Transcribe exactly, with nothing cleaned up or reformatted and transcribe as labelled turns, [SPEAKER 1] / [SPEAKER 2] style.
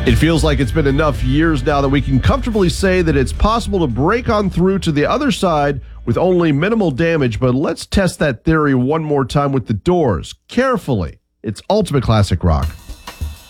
[SPEAKER 1] It feels like it's been enough years now that we can comfortably say that it's possible to break on through to the other side with only minimal damage, but let's test that theory one more time with the Doors. Carefully. It's Ultimate Classic Rock.